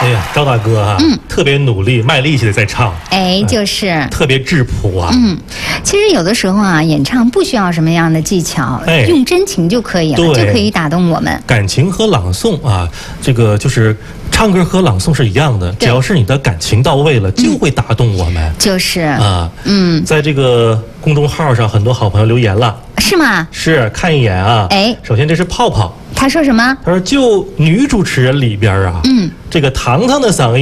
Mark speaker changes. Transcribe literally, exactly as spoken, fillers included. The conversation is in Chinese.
Speaker 1: 哎呀，赵大哥啊，
Speaker 2: 嗯，
Speaker 1: 特别努力、卖力气的在唱，
Speaker 2: 哎，就是。
Speaker 1: 特别质朴啊。
Speaker 2: 嗯，其实有的时候啊，演唱不需要什么样的技巧，
Speaker 1: 哎
Speaker 2: 用真情就可以了，
Speaker 1: 对
Speaker 2: 就可以打动我们。
Speaker 1: 感情和朗诵啊，这个就是唱歌和朗诵是一样的，只要是你的感情到位了，就会打动我们。
Speaker 2: 就是
Speaker 1: 啊，
Speaker 2: 嗯，
Speaker 1: 在这个公众号上，很多好朋友留言了，
Speaker 2: 是吗？
Speaker 1: 是看一眼啊。
Speaker 2: 哎，
Speaker 1: 首先这是泡泡，
Speaker 2: 他说什么？
Speaker 1: 他说就女主持人里边啊，
Speaker 2: 嗯，
Speaker 1: 这个糖糖的嗓音。